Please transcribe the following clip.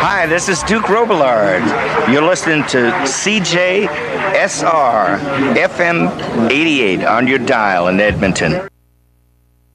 Hi, this is Duke Robillard. You're listening to CJSR FM 88 on your dial in Edmonton.